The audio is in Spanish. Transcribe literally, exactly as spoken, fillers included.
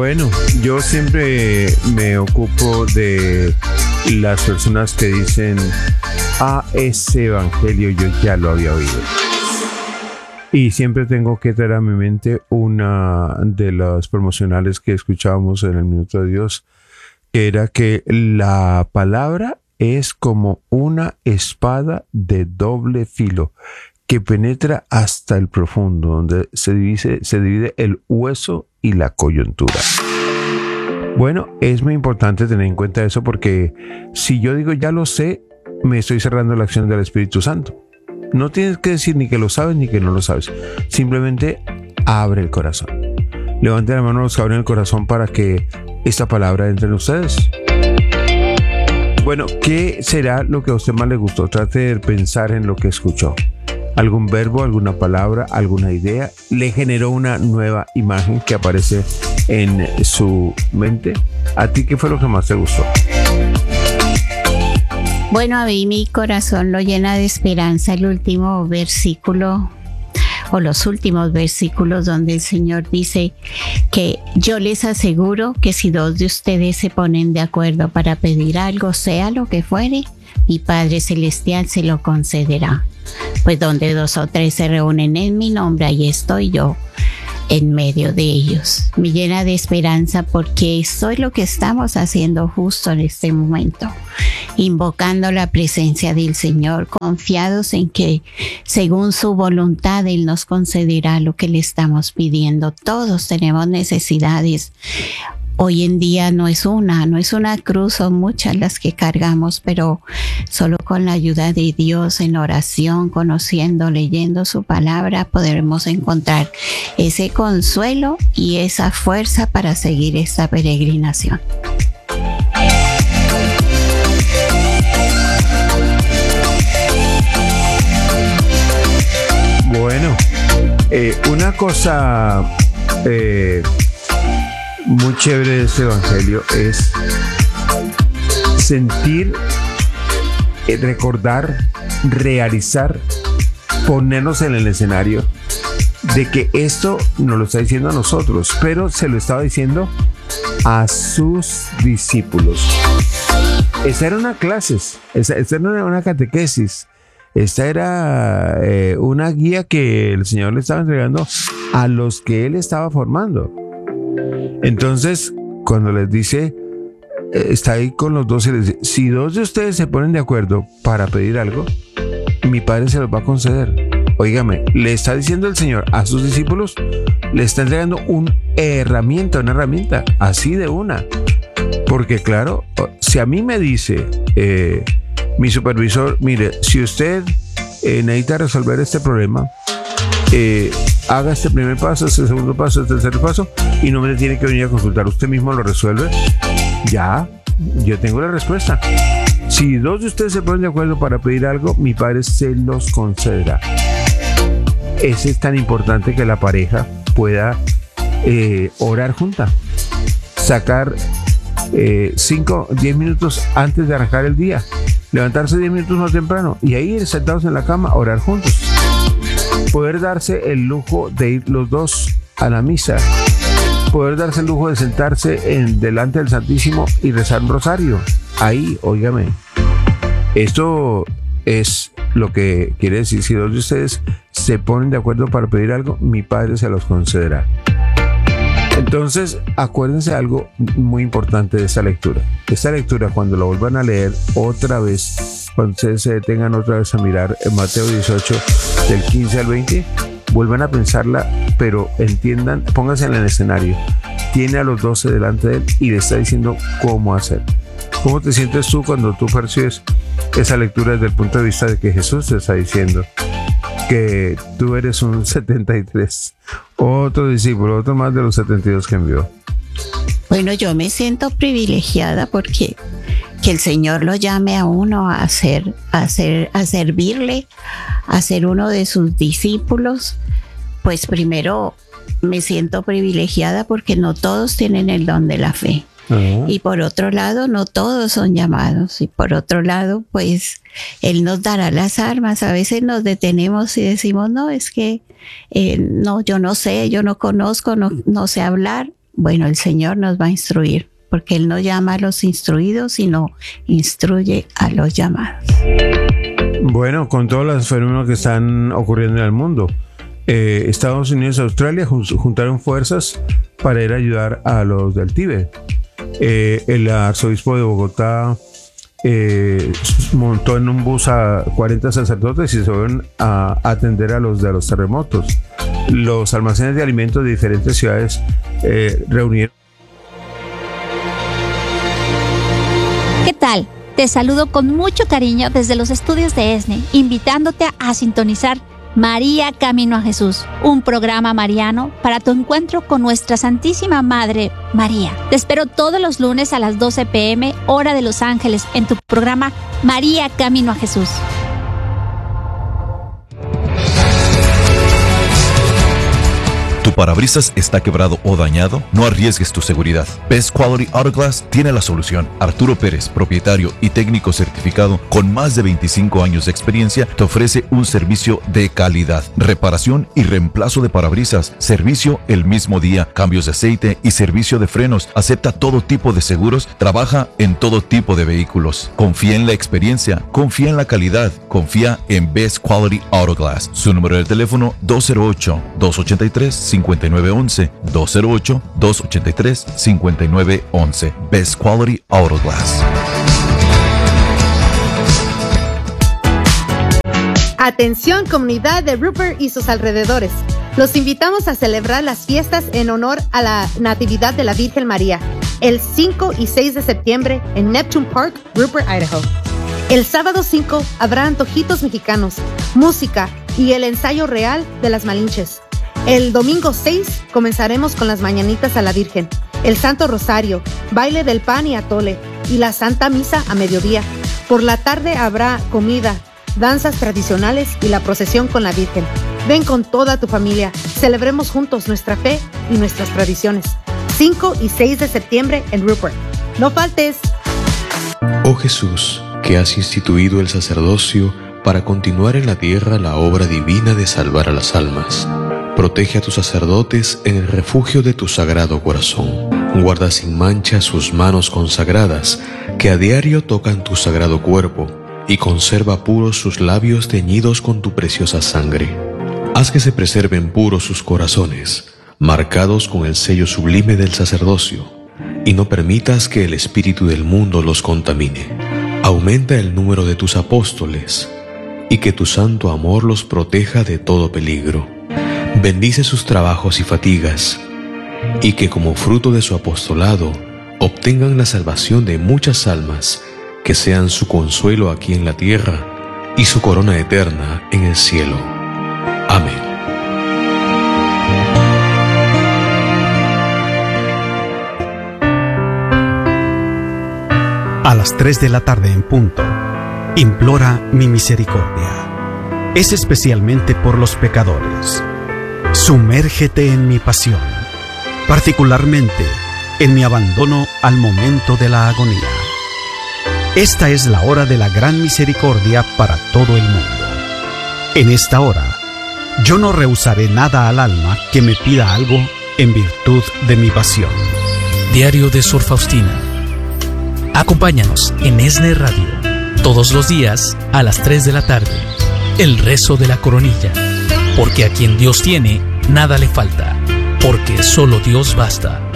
Bueno, yo siempre me ocupo de las personas que dicen, ah, ese evangelio yo ya lo había oído. Y siempre tengo que traer a mi mente una de las promocionales que escuchábamos en el Minuto de Dios, que era que la palabra es como una espada de doble filo que penetra hasta el profundo, donde se divide, se divide el hueso y la coyuntura. Bueno, es muy importante tener en cuenta eso, porque si yo digo ya lo sé, me estoy cerrando la acción del Espíritu Santo. No tienes que decir ni que lo sabes ni que no lo sabes. Simplemente abre el corazón. Levante la mano los que abren el corazón para que esta palabra entre en ustedes. Bueno, ¿qué será lo que a usted más le gustó? Trate de pensar en lo que escuchó. ¿Algún verbo, alguna palabra, alguna idea le generó una nueva imagen que aparece en su mente? ¿A ti qué fue lo que más te gustó? Bueno, a mí mi corazón lo llena de esperanza el último versículo o los últimos versículos donde el Señor dice que yo les aseguro que si dos de ustedes se ponen de acuerdo para pedir algo, sea lo que fuere, mi Padre Celestial se lo concederá. Pues donde dos o tres se reúnen en mi nombre, ahí estoy yo en medio de ellos. Me llena de esperanza porque esto es lo que estamos haciendo justo en este momento, invocando la presencia del Señor, confiados en que según su voluntad Él nos concederá lo que le estamos pidiendo. Todos tenemos necesidades. Hoy en día no es una, no es una cruz, son muchas las que cargamos, pero solo con la ayuda de Dios en oración, conociendo, leyendo su palabra, podremos encontrar ese consuelo y esa fuerza para seguir esta peregrinación. Bueno, eh, una cosa... Eh, muy chévere de este evangelio es sentir, eh, recordar, realizar, ponernos en el escenario de que esto nos lo está diciendo a nosotros, pero se lo estaba diciendo a sus discípulos. Esta era una clase, esta, esta era una catequesis, esta era eh, una guía que el Señor le estaba entregando a los que Él estaba formando. Entonces, cuando les dice, eh, está ahí con los dos y les dice, si dos de ustedes se ponen de acuerdo para pedir algo, mi Padre se los va a conceder. Óigame, le está diciendo el Señor a sus discípulos, le está entregando una herramienta, una herramienta, así de una. Porque claro, si a mí me dice eh, mi supervisor, mire, si usted eh, necesita resolver este problema, eh, haga este primer paso, este segundo paso, este tercer paso, y no me tiene que venir a consultar, usted mismo lo resuelve. Ya, yo tengo la respuesta. Si dos de ustedes se ponen de acuerdo para pedir algo, mi Padre se los concederá. Ese es tan importante que la pareja pueda eh, orar junta, sacar cinco, diez minutos antes de arrancar el día, levantarse diez minutos más temprano y ahí sentados en la cama orar juntos. Poder darse el lujo de ir los dos a la misa, poder darse el lujo de sentarse en delante del Santísimo y rezar un rosario. Ahí, óigame, esto es lo que quiere decir, si dos de ustedes se ponen de acuerdo para pedir algo, mi Padre se los concederá. Entonces, acuérdense algo muy importante de esta lectura. Esta lectura, cuando la vuelvan a leer otra vez, cuando ustedes se detengan otra vez a mirar en Mateo dieciocho, del quince al veinte, vuelvan a pensarla, pero entiendan, pónganse en el escenario. Tiene a los doce delante de él y le está diciendo cómo hacer. ¿Cómo te sientes tú cuando tú percibes esa lectura desde el punto de vista de que Jesús te está diciendo que tú eres un setenta y tres, otro discípulo, otro más de los setenta y dos que envió? Bueno, yo me siento privilegiada porque que el Señor lo llame a uno a hacer, a hacer, a servirle, a ser uno de sus discípulos. Pues primero me siento privilegiada porque no todos tienen el don de la fe. Uh-huh. Y por otro lado, no todos son llamados. Y por otro lado, pues Él nos dará las armas. A veces nos detenemos y decimos, no, es que eh, no, yo no sé, yo no conozco, no, no sé hablar. bueno, el Señor nos va a instruir, porque Él no llama a los instruidos, sino instruye a los llamados. Bueno, con todos los fenómenos que están ocurriendo en el mundo, eh, Estados Unidos y Australia juntaron fuerzas para ir a ayudar a los del Tíbet. Eh, el arzobispo de Bogotá eh, montó en un bus a cuarenta sacerdotes y se fueron a atender a los de los terremotos. Los almacenes de alimentos de diferentes ciudades eh, reunieron. ¿Qué tal? Te saludo con mucho cariño desde los estudios de ESNE, invitándote a sintonizar María Camino a Jesús, un programa mariano para tu encuentro con nuestra Santísima Madre María. Te espero todos los lunes a las doce pe eme, hora de Los Ángeles, en tu programa María Camino a Jesús. ¿Tu parabrisas está quebrado o dañado? No arriesgues tu seguridad. Best Quality Auto Glass tiene la solución. Arturo Pérez, propietario y técnico certificado con más de veinticinco años de experiencia, te ofrece un servicio de calidad. Reparación y reemplazo de parabrisas, servicio el mismo día, cambios de aceite y servicio de frenos. Acepta todo tipo de seguros, trabaja en todo tipo de vehículos. Confía en la experiencia, confía en la calidad, confía en Best Quality Auto Glass. Su número de teléfono dos cero ocho, dos ocho tres, cinco nueve uno uno, dos cero ocho, dos ocho tres, cinco nueve uno uno. Best Quality Auto Glass. Atención, comunidad de Rupert y sus alrededores. Los invitamos a celebrar las fiestas en honor a la Natividad de la Virgen María el cinco y seis de septiembre en Neptune Park, Rupert, Idaho. El sábado cinco habrá antojitos mexicanos, música y el ensayo real de las Malinches. El domingo seis comenzaremos con las mañanitas a la Virgen, el Santo Rosario, baile del pan y atole y la Santa Misa a mediodía. Por la tarde habrá comida, danzas tradicionales y la procesión con la Virgen. Ven con toda tu familia, celebremos juntos nuestra fe y nuestras tradiciones. cinco y seis de septiembre en Rupert. ¡No faltes! Oh Jesús, que has instituido el sacerdocio para continuar en la tierra la obra divina de salvar a las almas. Protege a tus sacerdotes en el refugio de tu sagrado corazón. Guarda sin mancha sus manos consagradas, que a diario tocan tu sagrado cuerpo, y conserva puros sus labios teñidos con tu preciosa sangre. Haz que se preserven puros sus corazones, marcados con el sello sublime del sacerdocio, y no permitas que el espíritu del mundo los contamine. Aumenta el número de tus apóstoles, y que tu santo amor los proteja de todo peligro. Bendice sus trabajos y fatigas, y que como fruto de su apostolado obtengan la salvación de muchas almas, que sean su consuelo aquí en la tierra y su corona eterna en el cielo. Amén. A las tres de la tarde en punto, implora mi misericordia. Es especialmente por los pecadores. Sumérgete en mi pasión, particularmente en mi abandono al momento de la agonía. Esta es la hora de la gran misericordia para todo el mundo. En esta hora, yo no rehusaré nada al alma que me pida algo en virtud de mi pasión. Diario de Sor Faustina. Acompáñanos en ESNE Radio, todos los días a las tres de la tarde. El rezo de la coronilla. Porque a quien Dios tiene, nada le falta, porque solo Dios basta.